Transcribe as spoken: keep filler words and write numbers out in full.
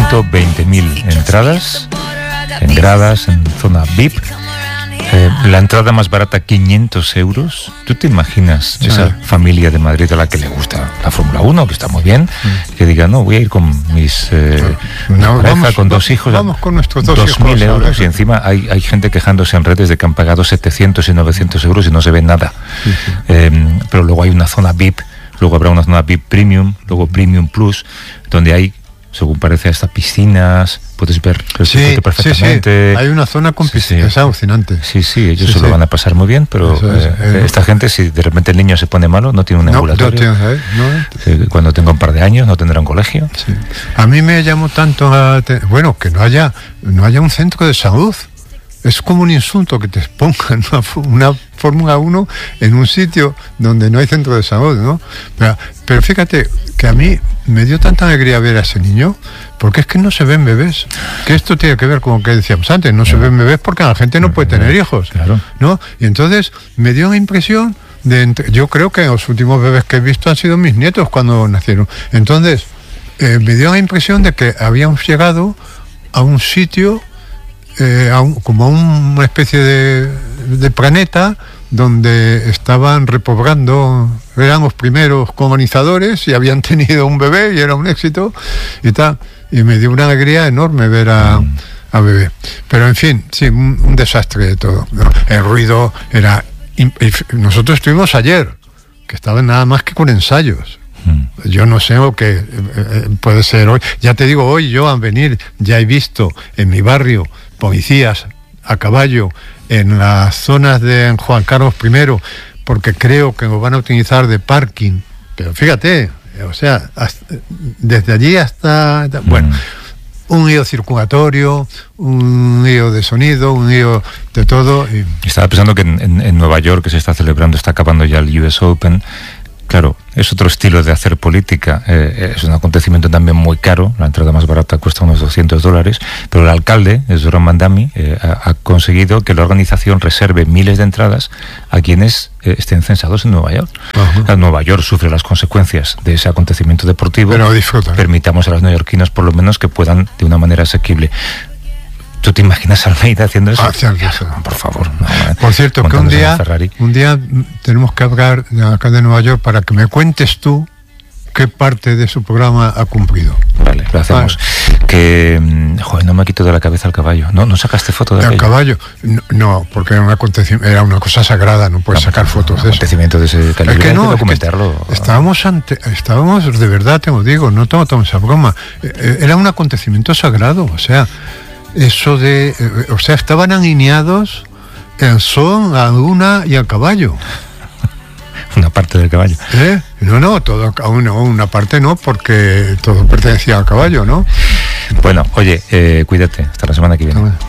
ciento veinte mil entradas, en gradas, en zona V I P. Eh, la entrada más barata, quinientos euros. ¿Tú te imaginas sí. esa familia de Madrid a la que le gusta la Fórmula uno, que está muy bien, sí. que diga, no, voy a ir con mis eh, no, pareja, vamos, con dos hijos, vamos con nuestros dos, dos mil euros, y encima hay, hay gente quejándose en redes de que han pagado setecientos y novecientos euros y no se ve nada. Sí, sí. Eh, pero luego hay una zona V I P, luego habrá una zona V I P Premium, luego Premium Plus, donde hay, según parece, hasta piscinas, puedes ver el sí, circuito perfectamente. Sí, sí. Hay una zona con piscinas, sí, sí. es alucinante. Sí, sí, ellos sí, se lo sí. van a pasar muy bien, pero es, eh, eh, esta gente, si de repente el niño se pone malo, no tiene un no, ambulatorio. No, ¿eh? no. Eh, cuando tenga un par de años no tendrá un colegio. Sí. A mí me llamó tanto, a te... bueno, que no haya, no haya un centro de salud. Es como un insulto que te pongan una, una Fórmula uno en un sitio donde no hay centro de salud, ¿no? Pero, pero fíjate que a mí me dio tanta alegría ver a ese niño, porque es que no se ven bebés. Que esto tiene que ver con lo que decíamos antes, no se ven bebés porque la gente no puede tener hijos, claro. ¿no? Y entonces me dio la impresión de... Entre, yo creo que los últimos bebés que he visto han sido mis nietos cuando nacieron. Entonces, eh, me dio la impresión de que habíamos llegado a un sitio... Eh, a un, como a un, una especie de, de planeta donde estaban repoblando, eran los primeros colonizadores y habían tenido un bebé y era un éxito y tal, y me dio una alegría enorme ver a, a bebé, pero en fin, sí, un, un desastre de todo, ¿no? El ruido era, nosotros estuvimos ayer, que estaban nada más que con ensayos. Yo no sé lo que eh, puede ser hoy. Ya te digo, hoy yo al venir ya he visto en mi barrio policías a caballo en las zonas de Juan Carlos primero, porque creo que lo van a utilizar de parking. Pero fíjate, o sea, hasta, desde allí hasta... hasta bueno, mm. un lío circulatorio, un lío de sonido, un lío de todo. Y... Estaba pensando que en, en, en Nueva York, que se está celebrando, está acabando ya el U S Open. Claro, es otro estilo de hacer política, eh, es un acontecimiento también muy caro, la entrada más barata cuesta unos doscientos dólares, pero el alcalde, Zoran Mandami, eh, ha, ha conseguido que la organización reserve miles de entradas a quienes eh, estén censados en Nueva York. Uh-huh. Nueva York sufre las consecuencias de ese acontecimiento deportivo, pero disfruta, ¿eh? Permitamos a los neoyorquinos por lo menos que puedan de una manera asequible. ¿Tú te imaginas a Almeida haciendo eso? Ah, eso. Por favor. No, por cierto, que un día, un día tenemos que hablar acá de Nueva York para que me cuentes tú qué parte de su programa ha cumplido. Vale, lo hacemos. Vale. Que, joder, no me quito de la cabeza el caballo. ¿No, no sacaste foto de ¿El caballo? No, no, porque era, un era una cosa sagrada, no puedes no, sacar fotos de eso. Acontecimiento de ese calibre, es que no, hay que documentarlo. Es que estábamos, ante, estábamos, de verdad, te lo digo, no tomamos esa broma. Era un acontecimiento sagrado, o sea... Eso de, eh, o sea, estaban alineados el sol, la luna y el caballo. Una parte del caballo. ¿Eh? No, no, todo, no, una parte no, porque todo pertenecía al caballo, ¿no? Bueno, oye, eh, cuídate, hasta la semana que viene.